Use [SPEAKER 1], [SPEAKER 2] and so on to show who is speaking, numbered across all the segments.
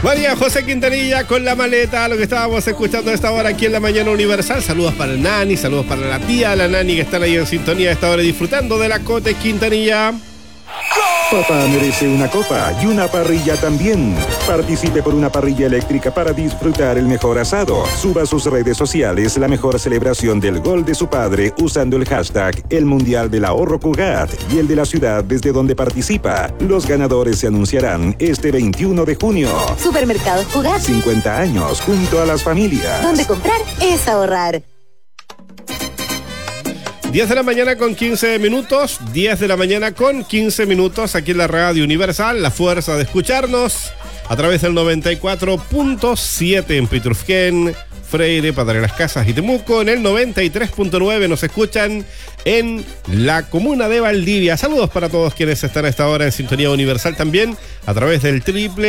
[SPEAKER 1] María José Quintanilla con La Maleta, lo que estábamos escuchando a esta hora aquí en La Mañana Universal. Saludos para el Nani, saludos para la tía, la Nani, que están ahí en sintonía a esta hora disfrutando de la Cote Quintanilla.
[SPEAKER 2] Papá merece una copa y una parrilla también. Participe por una parrilla eléctrica para disfrutar el mejor asado. Suba a sus redes sociales la mejor celebración del gol de su padre usando el hashtag El Mundial del Ahorro Cugat y el de la ciudad desde donde participa. Los ganadores se anunciarán este 21 de junio.
[SPEAKER 3] Supermercados Cugat.
[SPEAKER 2] 50 años junto a las familias.
[SPEAKER 3] Donde comprar es ahorrar.
[SPEAKER 1] 10 de la mañana con 15 minutos, 10 de la mañana con 15 minutos aquí en la Radio Universal, la fuerza de escucharnos a través del 94.7 en Pitrufquén, Freire, Padre Las Casas y Temuco, en el 93.9 nos escuchan en la comuna de Valdivia. Saludos para todos quienes están a esta hora en Sintonía Universal también a través del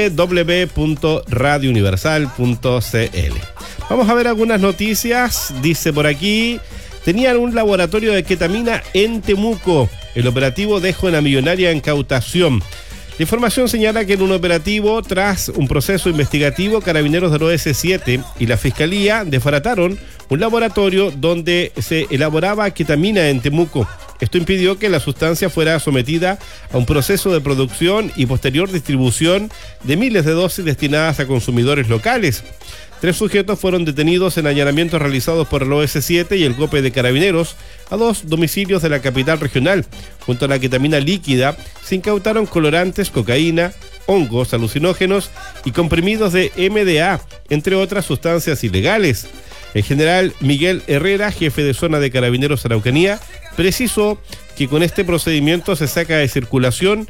[SPEAKER 1] www.radiouniversal.cl. Vamos a ver algunas noticias, dice por aquí. Tenían un laboratorio de ketamina en Temuco. El operativo dejó una millonaria incautación. La información señala que en un operativo, tras un proceso investigativo, carabineros del OS7 y la Fiscalía desbarataron un laboratorio donde se elaboraba ketamina en Temuco. Esto impidió que la sustancia fuera sometida a un proceso de producción y posterior distribución de miles de dosis destinadas a consumidores locales. 3 sujetos fueron detenidos en allanamientos realizados por el OS7 y el GOPE de Carabineros a 2 domicilios de la capital regional. Junto a la ketamina líquida se incautaron colorantes, cocaína, hongos, alucinógenos y comprimidos de MDA, entre otras sustancias ilegales. El general Miguel Herrera, jefe de zona de Carabineros Araucanía, precisó que con este procedimiento se saca de circulación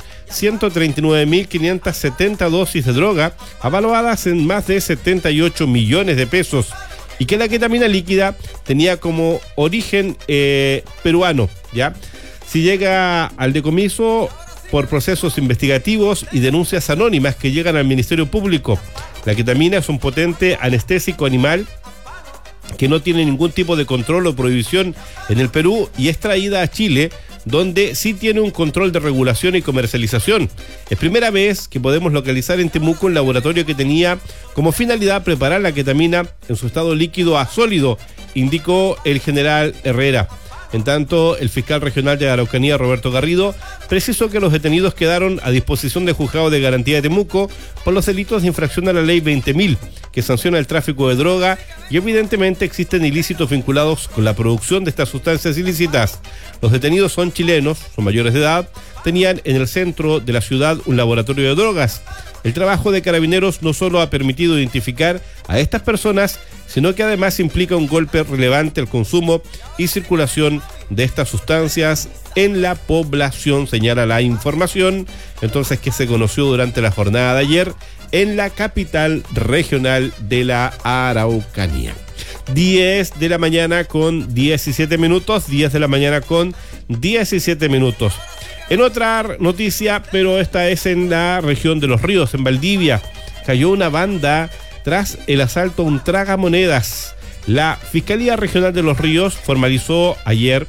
[SPEAKER 1] 139.570 dosis de droga, avaluadas en más de 78 millones de pesos, y que la ketamina líquida tenía como origen peruano, ¿ya? Si llega al decomiso por procesos investigativos y denuncias anónimas que llegan al Ministerio Público. La ketamina es un potente anestésico animal que no tiene ningún tipo de control o prohibición en el Perú y es traída a Chile, donde sí tiene un control de regulación y comercialización. Es primera vez que podemos localizar en Temuco un laboratorio que tenía como finalidad preparar la ketamina en su estado líquido a sólido, indicó el general Herrera. En tanto, el fiscal regional de Araucanía, Roberto Garrido, precisó que los detenidos quedaron a disposición del Juzgado de Garantía de Temuco por los delitos de infracción a la ley 20.000, que sanciona el tráfico de droga, y evidentemente existen ilícitos vinculados con la producción de estas sustancias ilícitas. Los detenidos son chilenos, son mayores de edad, tenían en el centro de la ciudad un laboratorio de drogas. El trabajo de Carabineros no solo ha permitido identificar a estas personas, sino que además implica un golpe relevante al consumo y circulación de estas sustancias en la población, señala la información, entonces, que se conoció durante la jornada de ayer en la capital regional de la Araucanía. 10 de la mañana con 17 minutos, 10 de la mañana con 17 minutos. En otra noticia, pero esta es en la región de Los Ríos, en Valdivia, cayó una banda tras el asalto a un tragamonedas. La Fiscalía Regional de Los Ríos formalizó ayer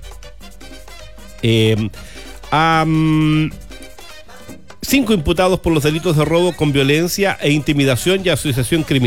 [SPEAKER 1] a 5 imputados por los delitos de robo con violencia e intimidación y asociación criminal.